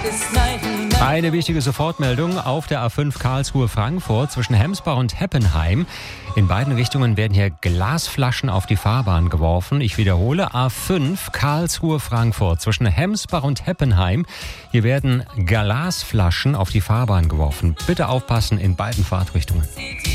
Eine wichtige Sofortmeldung auf der A5 Karlsruhe-Frankfurt zwischen Hemsbach und Heppenheim. In beiden Richtungen werden hier Glasflaschen auf die Fahrbahn geworfen. Ich wiederhole, A5 Karlsruhe-Frankfurt zwischen Hemsbach und Heppenheim. Hier werden Glasflaschen auf die Fahrbahn geworfen. Bitte aufpassen in beiden Fahrtrichtungen.